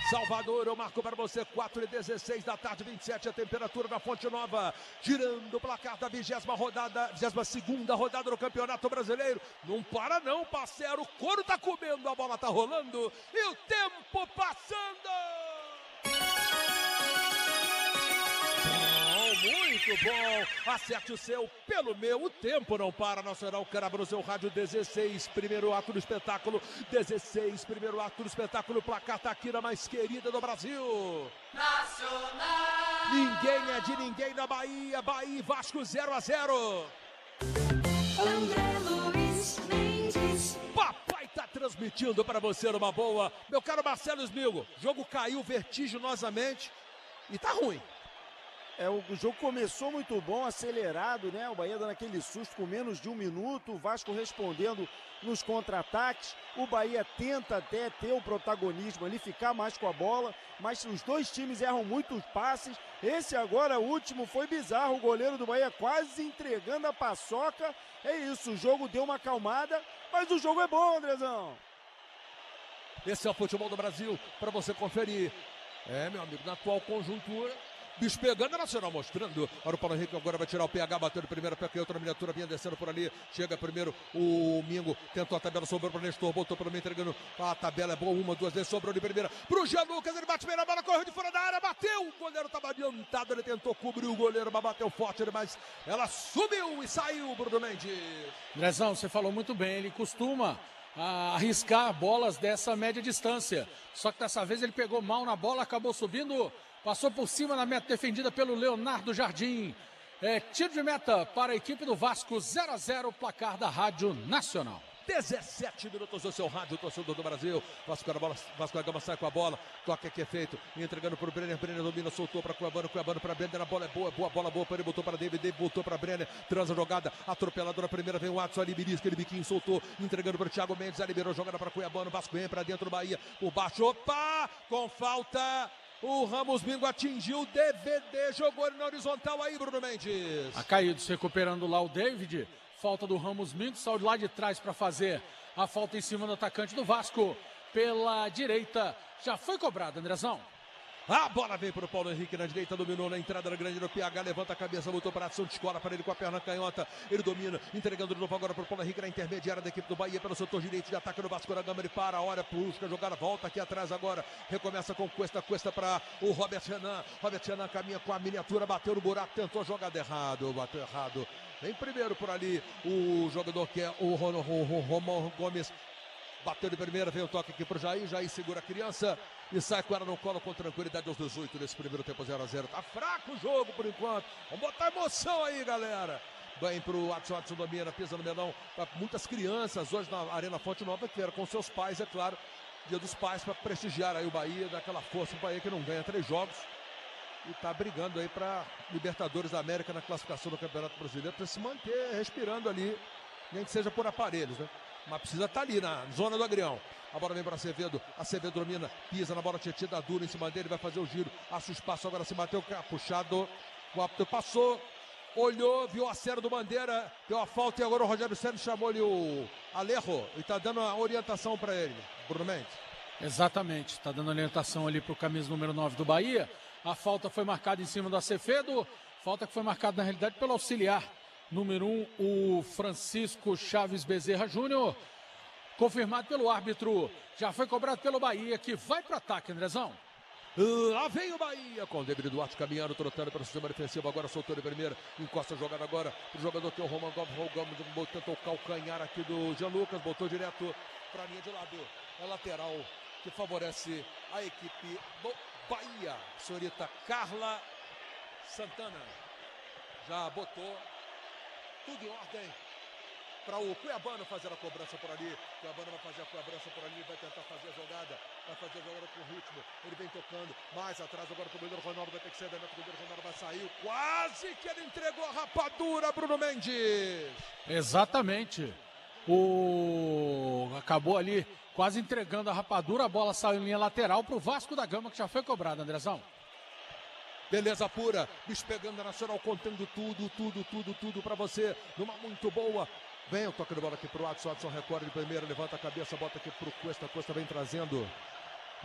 Salvador, eu marco para você 4h16 da tarde, 27 a temperatura na Fonte Nova, girando o placar da 22ª rodada do Campeonato Brasileiro. Não para não, parceiro, o couro tá comendo, a bola tá rolando e o tempo passando. Muito bom, acerte o seu pelo meu, o tempo não para, Nacional Caramba no seu rádio. 16, primeiro ato do espetáculo, 16, primeiro ato do espetáculo, placar tá aqui na mais querida do Brasil. Nacional! Ninguém é de ninguém na Bahia, Bahia e Vasco 0-0. André Luiz Mendes. Papai tá transmitindo para você numa boa. Meu caro Marcelo Smilgo, o jogo caiu vertiginosamente e tá ruim. O jogo começou muito bom, acelerado, né? O Bahia dando aquele susto com menos de 1 minuto, o Vasco respondendo nos contra-ataques. O Bahia tenta até ter o protagonismo ali, ficar mais com a bola, mas os dois times erram muitos passes. Esse agora, o último, foi bizarro, o goleiro do Bahia quase entregando a paçoca. É isso, o jogo deu uma acalmada, mas o jogo é bom, Andrezão. Esse é o futebol do Brasil, para você conferir. Meu amigo, na atual conjuntura, bicho pegando, a Nacional mostrando. Olha o Paulo Henrique, agora vai tirar o PH, bateu de primeira, pé que outra miniatura vinha descendo por ali. Chega primeiro o Mingo, tentou a tabela, sobrou para o Nestor, botou para mim, entregando. A tabela é boa, 1, 2 vezes, sobrou de primeira. Pro Jean Lucas, ele bate bem na bola, correu de fora da área, bateu. O goleiro estava adiantado, ele tentou cobrir o goleiro, mas bateu forte, mas ela subiu e saiu, Bruno Mendes. Andrezão, você falou muito bem, ele costuma arriscar bolas dessa média distância. Só que dessa vez ele pegou mal na bola, acabou subindo, passou por cima na meta defendida pelo Leonardo Jardim. Tiro de meta para a equipe do Vasco, 0-0, placar da Rádio Nacional. 17 minutos do seu rádio, torcedor do Brasil. Vasco da Gama sai com a bola, toque aqui é feito, entregando para o Brenner, Brenner domina, soltou para Cuiabano para Brenner, a bola é boa, bola boa para ele, botou para David, voltou para Brenner, transa a jogada, atropelado na primeira, vem o Watson ali, Birisca, ele biquinho, soltou, entregando para o Thiago Mendes, liberou, jogada para Cuiabano, Vasco vem para dentro do Bahia, por baixo, opa, com falta. O Ramos Mingo atingiu o DVD, jogou ele na horizontal aí, Bruno Mendes. Caído, se recuperando lá o David. Falta do Ramos Mingo, saiu de lá de trás para fazer a falta em cima do atacante do Vasco. Pela direita, já foi cobrado, Andrezão. A bola vem para o Paulo Henrique na direita, dominou na entrada da grande do PH, levanta a cabeça, botou para a ação, descola para ele com a perna canhota, ele domina, entregando de novo agora para o Paulo Henrique na intermediária da equipe do Bahia, pelo setor direito de ataque do Vasco da Gama, ele para, a hora, busca a jogada, volta aqui atrás agora, recomeça com Cuesta para o Robert Renan caminha com a miniatura, bateu no buraco, tentou a jogada bateu errado, vem primeiro por ali o jogador que é o Romão Gomes. Bateu de primeira, veio o toque aqui pro Jair segura a criança e sai com ela no colo com tranquilidade aos 18 nesse primeiro tempo 0-0. Tá fraco o jogo por enquanto. Vamos botar emoção aí, galera. Vem pro Watson domina, pisa no melão. Pra muitas crianças hoje na Arena Fonte Nova que vieram com seus pais, é claro. Dia dos pais para prestigiar aí o Bahia, daquela força, o Bahia que não ganha 3 jogos. E tá brigando aí pra Libertadores da América na classificação do Campeonato Brasileiro para se manter respirando ali, nem que seja por aparelhos, né? Mas precisa estar ali na zona do agrião. A bola vem para Acevedo domina, pisa na bola, Tietchan dá duro em cima dele, vai fazer o giro, acha o espaço, agora se bateu, puxado, o árbitro passou, olhou, viu a série do Bandeira, deu a falta e agora o Rogério Ceni chamou-lhe o Alejo e está dando a orientação para ele, Bruno Mendes. Exatamente, está dando orientação ali para o camisa número 9 do Bahia. A falta foi marcada em cima do Acevedo, falta que foi marcada na realidade pelo auxiliar número 1, o Francisco Chaves Bezerra Júnior, confirmado pelo árbitro, já foi cobrado pelo Bahia, que vai para o ataque, Andrezão. Lá vem o Bahia, com o David Duarte caminhando, trotando para o sistema defensivo, agora soltou de primeira, encosta a jogada agora, o jogador que é o Roman Gomes, tentou o calcanhar aqui do Jean Lucas, botou direto para a linha de lado, é lateral, que favorece a equipe do Bahia, senhorita Carla Santana, já botou tudo em ordem para o Cuiabano fazer a cobrança por ali. O Cuiabano vai fazer a cobrança por ali, vai tentar fazer a jogada, vai fazer a jogada com ritmo. Ele vem tocando mais atrás agora para o goleiro Ronaldo, vai ter que sair da meta, o goleiro Ronaldo vai sair. Quase que ele entregou a rapadura, Bruno Mendes. Exatamente. Acabou ali quase entregando a rapadura, a bola saiu em linha lateral para o Vasco da Gama, que já foi cobrado, Andrezão. Beleza pura, bicho pegando a Nacional, contando tudo para você, numa muito boa. Vem o toque de bola aqui pro Watson recorre de primeira, levanta a cabeça, bota aqui pro Cuesta vem trazendo